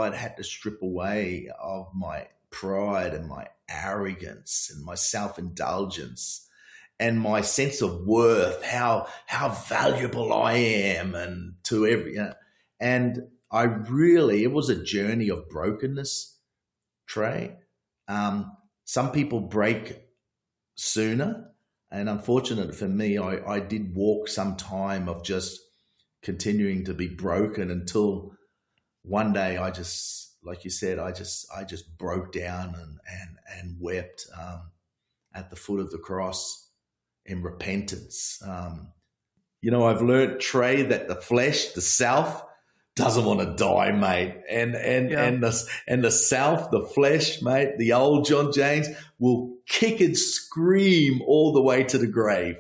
I'd had to strip away of my pride and my arrogance and my self-indulgence and my sense of worth, how valuable I am, and to every, and it was a journey of brokenness, Trey. Some people break sooner, and unfortunately for me, I did walk some time of just continuing to be broken until one day I just, like you said, I just broke down and wept at the foot of the cross in repentance. I've learned, Trey, that the flesh, the self, doesn't want to die, mate. And the self, the flesh, mate, the old John James will kick and scream all the way to the grave.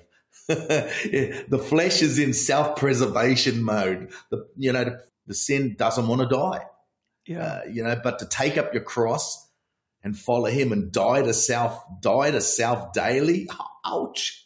The flesh is in self-preservation mode. The sin doesn't want to die. Yeah. But to take up your cross and follow him and die to self daily. Ouch.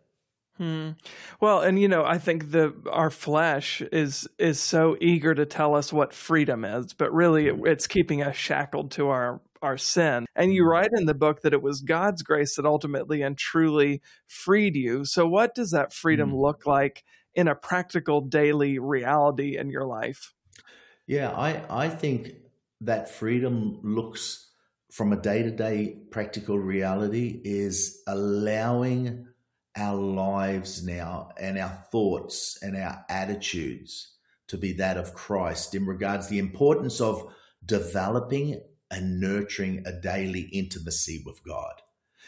Well, and I think our flesh is so eager to tell us what freedom is, but really it's keeping us shackled to our sin. And you write in the book that it was God's grace that ultimately and truly freed you. So what does that freedom look like in a practical daily reality in your life? Yeah, I think that freedom looks, from a day-to-day practical reality, is allowing our lives now and our thoughts and our attitudes to be that of Christ, in regards to the importance of developing and nurturing a daily intimacy with God.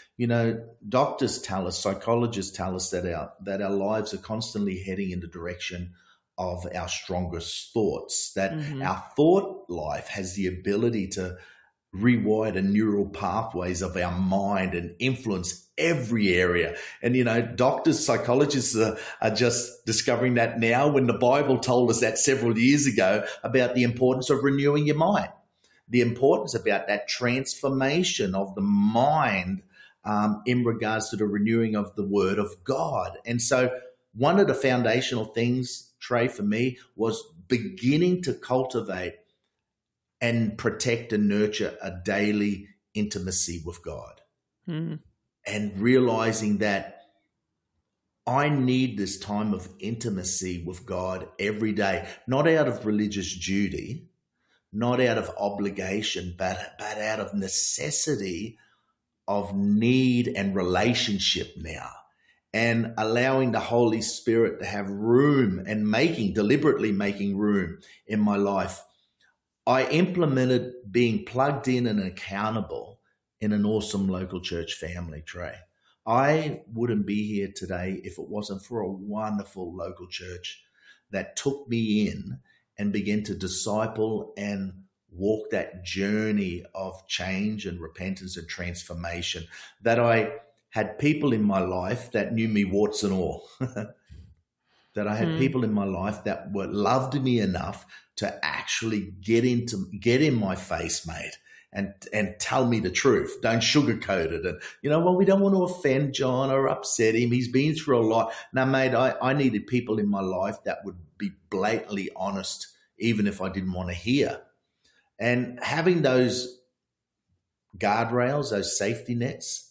Doctors tell us, psychologists tell us that our lives are constantly heading in the direction of our strongest thoughts, that our thought life has the ability to rewire the neural pathways of our mind and influence every area. And, doctors, psychologists are just discovering that now, when the Bible told us that several years ago about the importance of renewing your mind, the importance about that transformation of the mind in regards to the renewing of the Word of God. And so one of the foundational things, Trey, for me, was beginning to cultivate and protect and nurture a daily intimacy with God. And realizing that I need this time of intimacy with God every day, not out of religious duty, not out of obligation, but out of necessity, of need and relationship now. And allowing the Holy Spirit to have room and deliberately making room in my life. I implemented being plugged in and accountable in an awesome local church family, Trey. I wouldn't be here today if it wasn't for a wonderful local church that took me in and began to disciple and walk that journey of change and repentance and transformation, that I had people in my life that knew me warts and all. That I had people in my life that loved me enough to actually get in my face, mate, and tell me the truth. Don't sugarcoat it. And, we don't want to offend John or upset him. He's been through a lot. Now, mate, I needed people in my life that would be blatantly honest, even if I didn't want to hear. And having those guardrails, those safety nets,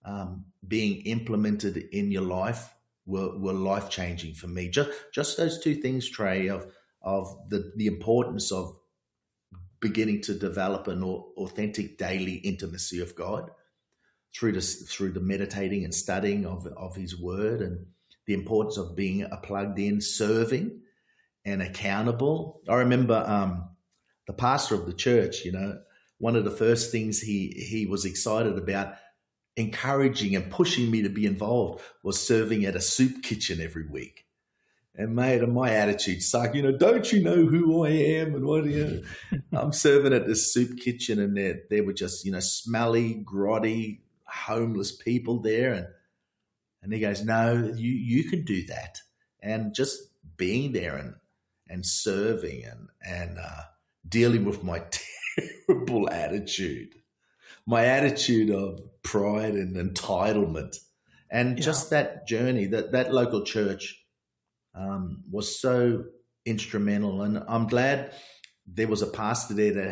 being implemented in your life were life-changing for me. Just those two things, Trey, of the importance of beginning to develop an authentic daily intimacy of God through the meditating and studying of His Word, and the importance of being plugged in, serving, and accountable. I remember the pastor of the church, one of the first things he was excited about encouraging and pushing me to be involved was serving at a soup kitchen every week. And mate, and my attitude sucked. Don't you know who I am and what? I'm serving at this soup kitchen, and there were just smelly, grotty, homeless people there, and he goes, "No, you can do that." And just being there and serving and dealing with my terrible attitude. My attitude of pride and entitlement, and just that journey, that local church was so instrumental. And I'm glad there was a pastor there that